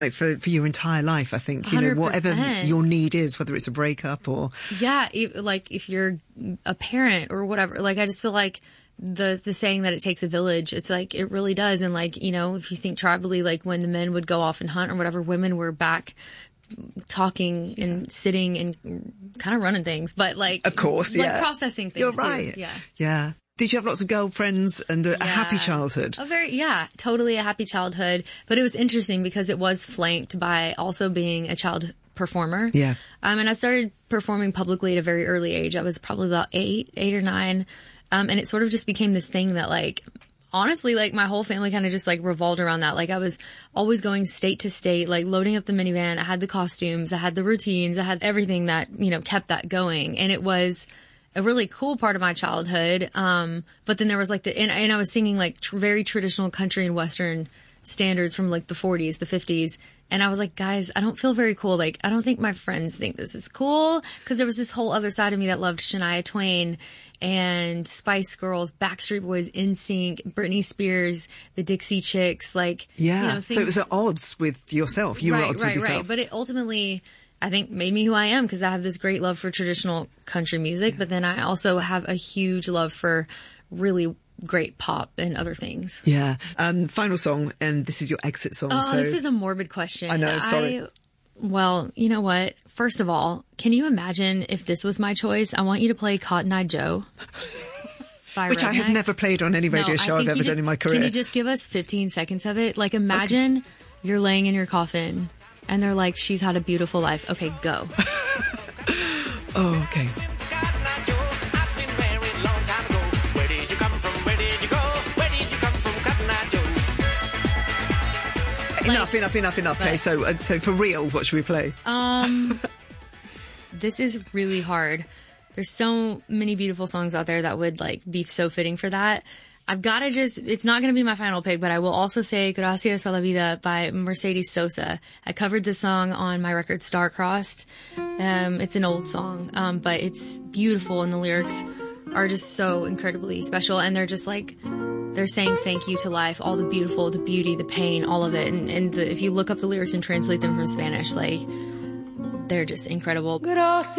Like for your entire life, I think, 100%. Whatever your need is, whether it's a breakup or... Yeah, like if you're a parent or whatever, like I just feel like the saying that it takes a village, it's like it really does. And like, if you think tribally, like when the men would go off and hunt or whatever, women were back talking and sitting and kind of running things, but like... Of course, yeah. Like processing things. You're right. Too. Yeah. Yeah. Did you have lots of girlfriends and a happy childhood? Totally a happy childhood. But it was interesting because it was flanked by also being a child performer. Yeah. And I started performing publicly at a very early age. I was probably about 8 or 9. And it sort of just became this thing that like, honestly, like my whole family kind of just like revolved around that. Like I was always going state to state, like loading up the minivan. I had the costumes, I had the routines, I had everything that, kept that going. And it was a really cool part of my childhood. But then there was like and I was singing like very traditional country and Western standards from like the 40s, the 50s. And I was like, guys, I don't feel very cool. Like, I don't think my friends think this is cool. Cause there was this whole other side of me that loved Shania Twain and Spice Girls, Backstreet Boys, NSYNC, Britney Spears, the Dixie Chicks, like, things. So it was at odds with yourself. You were at odds with yourself. Right. But it ultimately, I think, made me who I am because I have this great love for traditional country music, but then I also have a huge love for really great pop and other things. Yeah. Final song, and this is your exit song. Oh, this is a morbid question. I know, sorry. Well, you know what? First of all, can you imagine if this was my choice? I want you to play Cotton Eye Joe. Which I have never played on any radio show I've ever done in my career. Can you just give us 15 seconds of it? Like imagine you're laying in your coffin and they're like, she's had a beautiful life. Okay, go. Oh, okay. Enough. Okay, so for real, what should we play? This is really hard. There's so many beautiful songs out there that would like be so fitting for that. I've got to it's not going to be my final pick, but I will also say Gracias a la Vida by Mercedes Sosa. I covered this song on my record Star-Crossed. It's an old song, but it's beautiful and the lyrics are just so incredibly special. And they're just like, they're saying thank you to life, all the beautiful, the beauty, the pain, all of it. And if you look up the lyrics and translate them from Spanish, like, they're just incredible. Gracias.